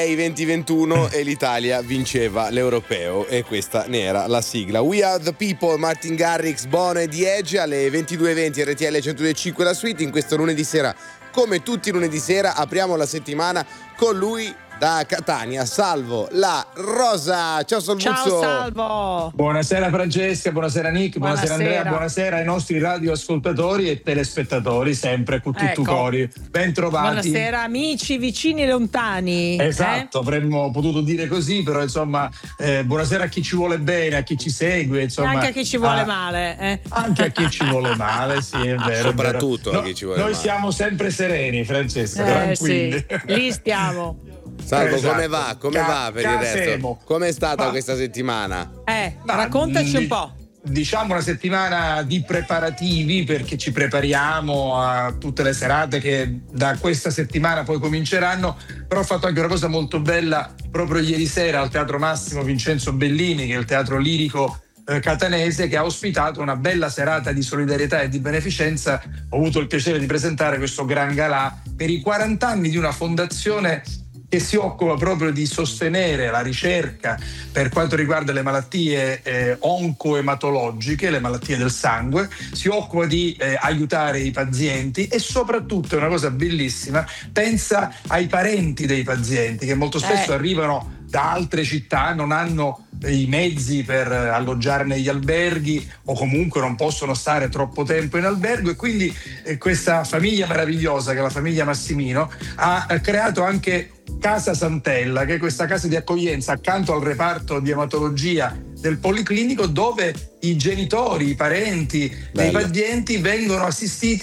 2021 e l'Italia vinceva l'Europeo e questa ne era la sigla. We Are The People, Martin Garrix, Bono e Diege alle 22:20 RTL 102.5 La Suite. In questo lunedì sera, come tutti i lunedì sera, apriamo la settimana con lui da Catania, Salvo La Rosa. Ciao Salvuzzo. Ciao Salvo. Buonasera Francesca, buonasera Nick, buonasera Andrea, buonasera ai nostri radioascoltatori e telespettatori, sempre con tutto cori. Ben trovati. Buonasera amici vicini e lontani. Esatto, avremmo potuto dire così, però insomma buonasera a chi ci vuole bene, a chi ci segue, insomma. Anche a chi ci vuole male. Anche a chi ci vuole male, sì, è vero. Soprattutto a chi ci vuole male. Noi siamo sempre sereni, Francesca, tranquilli. Sì, lì stiamo. Salvo, Esatto. come va per il resto? Com'è stata questa settimana? Raccontaci un po'. Diciamo una settimana di preparativi, perché ci prepariamo a tutte le serate che da questa settimana poi cominceranno, però ho fatto anche una cosa molto bella proprio ieri sera al Teatro Massimo Vincenzo Bellini, che è il teatro lirico catanese, che ha ospitato una bella serata di solidarietà e di beneficenza. Ho avuto il piacere di presentare questo gran galà per i 40 anni di una fondazione che si occupa proprio di sostenere la ricerca per quanto riguarda le malattie oncoematologiche, le malattie del sangue, si occupa di aiutare i pazienti e soprattutto, è una cosa bellissima, pensa ai parenti dei pazienti che molto spesso arrivano da altre città, non hanno i mezzi per alloggiare negli alberghi o comunque non possono stare troppo tempo in albergo, e quindi questa famiglia meravigliosa, che è la famiglia Massimino, ha creato anche Casa Santella, che è questa casa di accoglienza accanto al reparto di ematologia del Policlinico, dove i genitori, i parenti dei pazienti vengono assistiti